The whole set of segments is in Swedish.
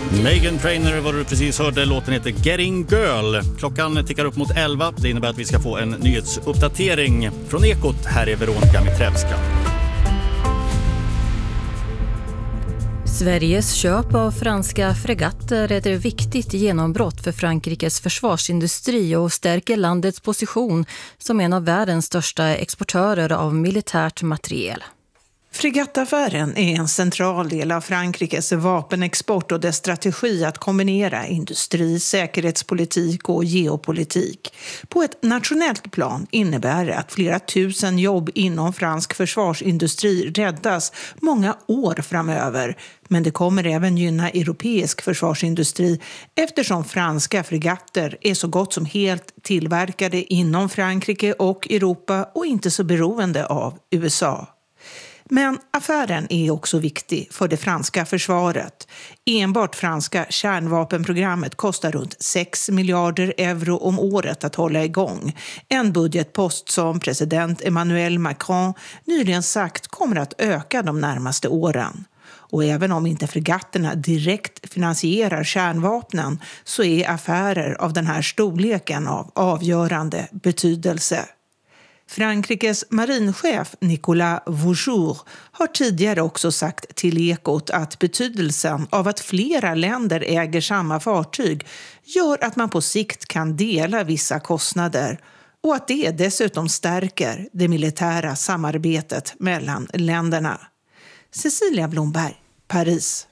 Meghan Trainor var du precis hörde, låten heter Getting Girl. Klockan tickar upp mot 11, det innebär att vi ska få en nyhetsuppdatering från Ekot. Här är Veronica Mitrevska. Sveriges köp av franska fregatter är ett viktigt genombrott för Frankrikes försvarsindustri och stärker landets position som en av världens största exportörer av militärt materiel. Fregattaffären är en central del av Frankrikes vapenexport och dess strategi att kombinera industri, säkerhetspolitik och geopolitik. På ett nationellt plan innebär det att flera tusen jobb inom fransk försvarsindustri räddas många år framöver. Men det kommer även gynna europeisk försvarsindustri eftersom franska fregatter är så gott som helt tillverkade inom Frankrike och Europa och inte så beroende av USA. Men affären är också viktig för det franska försvaret. Enbart franska kärnvapenprogrammet kostar runt 6 miljarder euro om året att hålla igång. En budgetpost som president Emmanuel Macron nyligen sagt kommer att öka de närmaste åren. Och även om inte fregatterna direkt finansierar kärnvapnen så är affärer av den här storleken av avgörande betydelse. Frankrikes marinchef Nicolas Vaujour har tidigare också sagt till Ekot att betydelsen av att flera länder äger samma fartyg gör att man på sikt kan dela vissa kostnader och att det dessutom stärker det militära samarbetet mellan länderna. Cecilia Blomberg, Paris.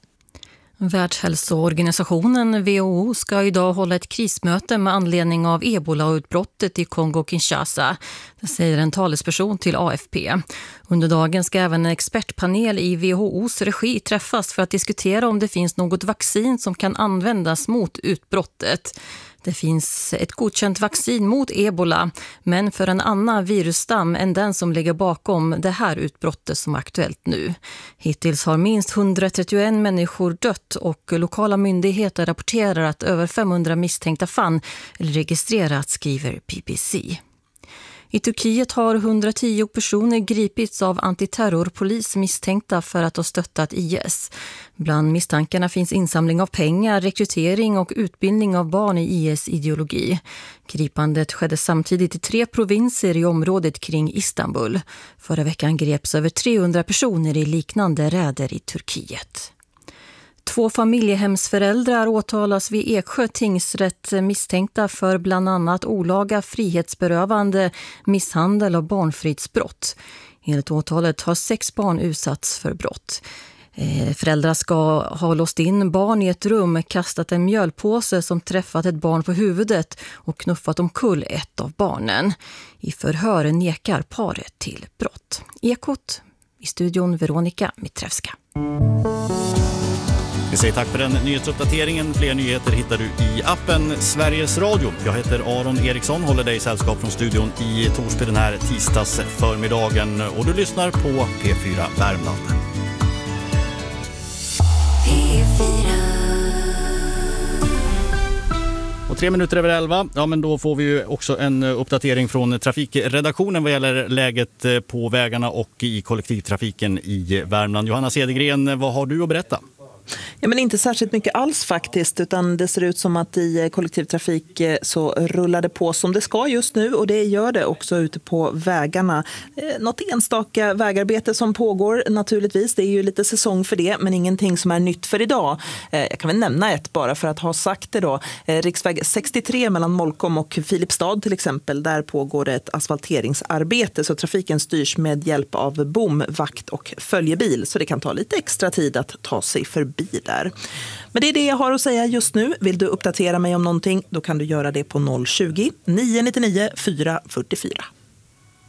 Världshälsoorganisationen WHO ska idag hålla ett krismöte med anledning av Ebola-utbrottet i Kongo-Kinshasa. Det säger en talesperson till AFP. Under dagen ska även en expertpanel i WHO:s regi träffas för att diskutera om det finns något vaccin som kan användas mot utbrottet. Det finns ett godkänt vaccin mot Ebola, men för en annan virusstam än den som ligger bakom det här utbrottet som är aktuellt nu. Hittills har minst 131 människor dött och lokala myndigheter rapporterar att över 500 misstänkta fall registrerats, skriver BBC. I Turkiet har 110 personer gripits av antiterrorpolis misstänkta för att ha stöttat IS. Bland misstankarna finns insamling av pengar, rekrytering och utbildning av barn i IS-ideologi. Gripandet skedde samtidigt i 3 provinser i området kring Istanbul. Förra veckan greps över 300 personer i liknande räder i Turkiet. 2 familjehemsföräldrar åtalas vid Eksjö tingsrätt misstänkta för bland annat olaga frihetsberövande, misshandel och barnfridsbrott. Enligt åtalet har 6 barn utsatts för brott. Föräldrar ska ha låst in barn i ett rum, kastat en mjölpåse som träffat ett barn på huvudet och knuffat omkull ett av barnen. I förhör nekar paret till brott. Ekot, i studion Veronica Mitrevska. Vi säger tack för den nyhetsuppdateringen. Fler nyheter hittar du i appen Sveriges Radio. Jag heter Aron Eriksson, håller dig i sällskap från studion i Torsby den här tisdags förmiddagen. Och du lyssnar på P4 Värmland. Och 3 minuter över 11, ja men då får vi ju också en uppdatering från trafikredaktionen vad gäller läget på vägarna och i kollektivtrafiken i Värmland. Johanna Cedergren, vad har du att berätta? Ja, men inte särskilt mycket alls faktiskt, utan det ser ut som att i kollektivtrafik så rullar det på som det ska just nu, och det gör det också ute på vägarna. Något enstaka vägarbete som pågår naturligtvis, det är ju lite säsong för det, men ingenting som är nytt för idag. Jag kan väl nämna ett bara för att ha sagt det då. Riksväg 63 mellan Molkom och Filipstad till exempel, där pågår det ett asfalteringsarbete, så trafiken styrs med hjälp av bom, vakt och följebil, så det kan ta lite extra tid att ta sig förbi där. Men det är det jag har att säga just nu. Vill du uppdatera mig om någonting, då kan du göra det på 020 999 444.